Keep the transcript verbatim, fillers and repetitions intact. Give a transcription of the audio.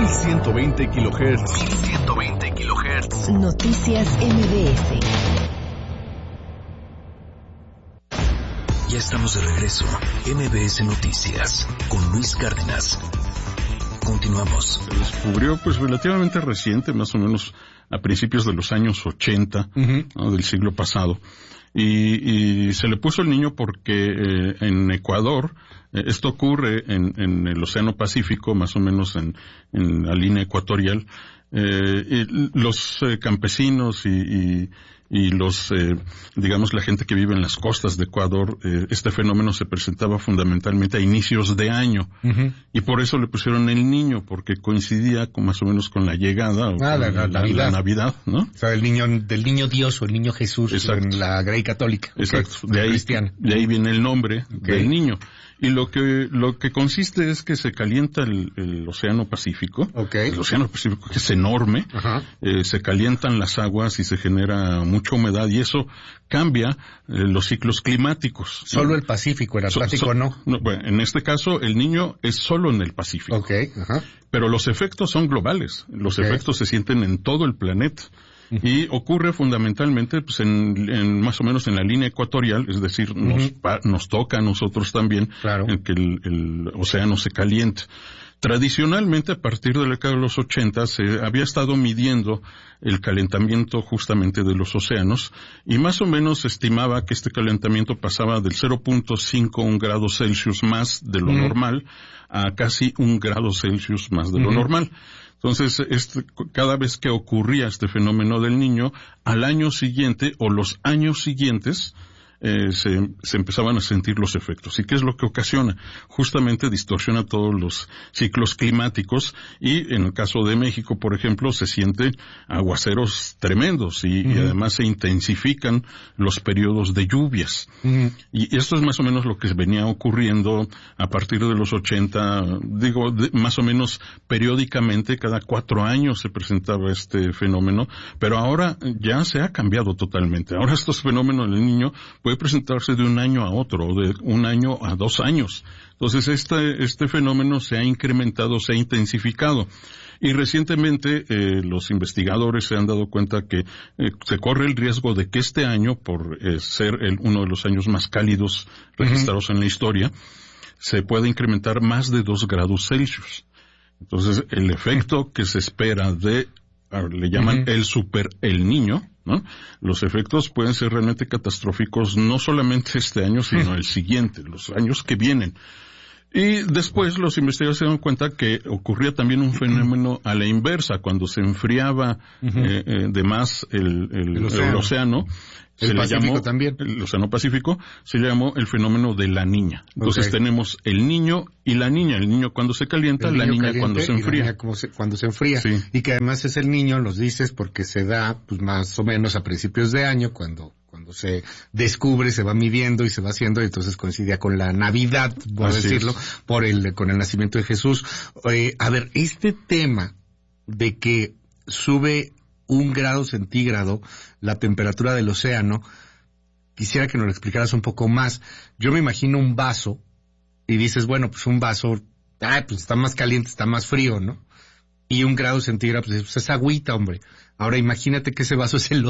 ciento veinte kilohertz. mil ciento veinte kilohertz. Noticias M B S. Ya estamos de regreso. M B S Noticias con Luis Cárdenas. Continuamos. Se descubrió pues relativamente reciente, más o menos a principios de los años ochenta, uh-huh. ¿no? del siglo pasado. Y, y se le puso el niño porque eh, en Ecuador, eh, esto ocurre en, en el Océano Pacífico, más o menos en, en la línea ecuatorial, eh, y los eh, campesinos y, y y los, eh, digamos, la gente que vive en las costas de Ecuador, eh, este fenómeno se presentaba fundamentalmente a inicios de año. Uh-huh. Y por eso le pusieron el niño, porque coincidía con más o menos con la llegada, o ah, la, la, la, Navidad. la Navidad, ¿no? O sea, el niño, del niño Dios o el niño Jesús. Exacto. En la Grey Católica. Exacto. Okay. De ahí, cristiana. de ahí viene el nombre okay. del niño. Y lo que, lo que consiste es que se calienta el, el Océano Pacífico. Okay. El Océano Pacífico, que es enorme. Uh-huh. Eh, se calientan las aguas y se genera mucha humedad y eso cambia eh, los ciclos climáticos. Solo ¿no? el Pacífico, el Atlántico so, so, no. no. Bueno, en este caso el niño es solo en el Pacífico. Okay. Uh-huh. Pero los efectos son globales. Los okay. efectos se sienten en todo el planeta. Y ocurre fundamentalmente pues en, en más o menos en la línea ecuatorial, es decir, uh-huh. nos, pa, nos toca a nosotros también claro. en que el, el océano se caliente. Tradicionalmente, a partir de la década de los ochenta, se había estado midiendo el calentamiento justamente de los océanos y más o menos se estimaba que este calentamiento pasaba del cero punto cinco un grados Celsius más de lo uh-huh. normal a casi un grado Celsius más de uh-huh. lo normal. Entonces, este, cada vez que ocurría este fenómeno del niño, al año siguiente o los años siguientes, eh, se, se empezaban a sentir los efectos. ¿Y qué es lo que ocasiona? Justamente distorsiona todos los ciclos climáticos y en el caso de México, por ejemplo, se sienten aguaceros tremendos y, uh-huh. y además se intensifican los periodos de lluvias. Uh-huh. Y esto es más o menos lo que venía ocurriendo a partir de los ochenta, digo, de, más o menos periódicamente, cada cuatro años se presentaba este fenómeno, pero ahora ya se ha cambiado totalmente. Ahora estos fenómenos del niño puede presentarse de un año a otro, o de un año a dos años. Entonces este, este fenómeno se ha incrementado, se ha intensificado. Y recientemente eh, los investigadores se han dado cuenta que eh, se corre el riesgo de que este año, por eh, ser el, uno de los años más cálidos registrados uh-huh. en la historia, se puede incrementar más de dos grados Celsius. Entonces el efecto que se espera de, le llaman uh-huh. el super el niño, ¿no? Los efectos pueden ser realmente catastróficos no solamente este año, sino el siguiente, los años que vienen. Y después los investigadores se dieron cuenta que ocurría también un fenómeno a la inversa, cuando se enfriaba uh-huh. eh, eh, de más el, el, el océano, el, océano el se Pacífico le llamó, también. El Océano Pacífico, se le llamó el fenómeno de la niña. Entonces okay. tenemos el niño y la niña. El niño cuando se calienta, el la niña cuando se enfría. Y la niña se, cuando se enfría. Sí. Y que además es el niño, los dices, porque se da pues más o menos a principios de año, cuando cuando se descubre, se va midiendo y se va haciendo, y entonces coincidía con la Navidad, por Así decirlo, es. por el con el nacimiento de Jesús. Eh, a ver, este tema de que sube un grado centígrado la temperatura del océano, quisiera que nos lo explicaras un poco más. Yo me imagino un vaso, y dices, bueno, pues un vaso, ah, pues está más caliente, está más frío, ¿no? Y un grado centígrado, pues es agüita, hombre. Ahora imagínate que ese vaso es el